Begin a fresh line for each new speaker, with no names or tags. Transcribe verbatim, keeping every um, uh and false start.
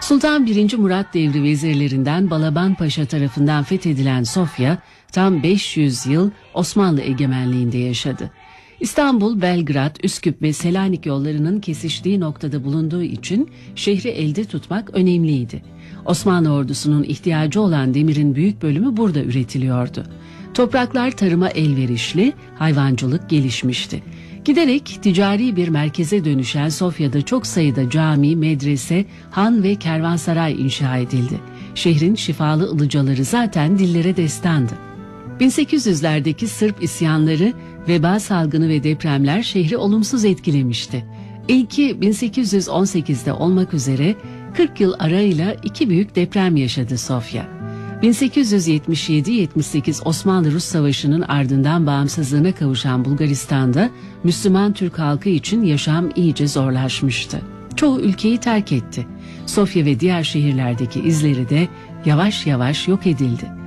Sultan birinci. Murat devri vezirlerinden Balaban Paşa tarafından fethedilen Sofya, tam beş yüz yıl Osmanlı egemenliğinde yaşadı. İstanbul, Belgrad, Üsküp ve Selanik yollarının kesiştiği noktada bulunduğu için şehri elde tutmak önemliydi. Osmanlı ordusunun ihtiyacı olan demirin büyük bölümü burada üretiliyordu. Topraklar tarıma elverişli, hayvancılık gelişmişti. Giderek ticari bir merkeze dönüşen Sofya'da çok sayıda cami, medrese, han ve kervansaray inşa edildi. Şehrin şifalı ılıcaları zaten dillere destandı. bin sekiz yüzlerdeki Sırp isyanları, veba salgını ve depremler şehri olumsuz etkilemişti. İlki bin sekiz yüz on sekizde olmak üzere kırk yıl arayla iki büyük deprem yaşadı Sofya. bin sekiz yüz yetmiş yedi yetmiş sekiz Osmanlı-Rus Savaşı'nın ardından bağımsızlığına kavuşan Bulgaristan'da Müslüman Türk halkı için yaşam iyice zorlaşmıştı. Çoğu ülkeyi terk etti. Sofya ve diğer şehirlerdeki izleri de yavaş yavaş yok edildi.